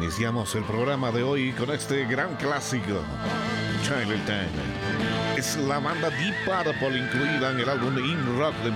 Iniciamos el programa de hoy con este gran clásico, Chinatown. Es la banda Deep Purple incluida en el álbum In Rock de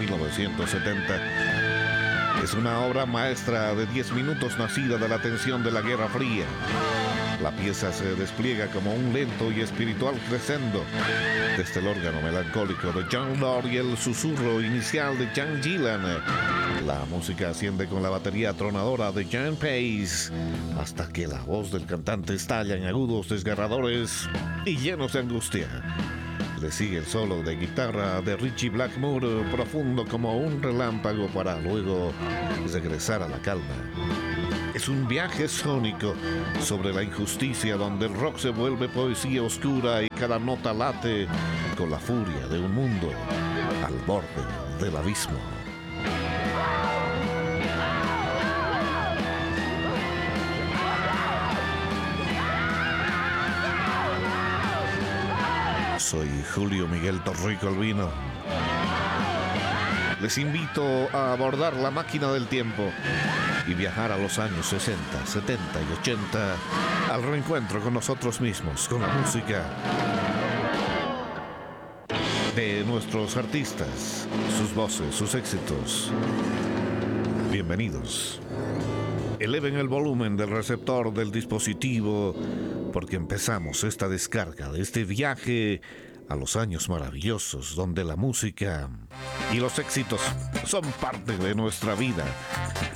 1970. Es una obra maestra de 10 minutos nacida de la tensión de la Guerra Fría. La pieza se despliega como un lento y espiritual crescendo desde el órgano melancólico de John Lord y el susurro inicial de Jan Gillan. La música asciende con la batería tronadora de Jan Pace hasta que la voz del cantante estalla en agudos desgarradores y llenos de angustia. Le sigue el solo de guitarra de Ritchie Blackmore, profundo como un relámpago para luego regresar a la calma. Es un viaje sónico sobre la injusticia donde el rock se vuelve poesía oscura y cada nota late con la furia de un mundo al borde del abismo. Soy Julio Miguel Torrico Albino. Les invito a abordar la máquina del tiempo y viajar a los años 60, 70 y 80 al reencuentro con nosotros mismos, con la música de nuestros artistas, sus voces, sus éxitos. Bienvenidos. Eleven el volumen del receptor del dispositivo porque empezamos esta descarga de este viaje a los años maravillosos donde la música y los éxitos son parte de nuestra vida.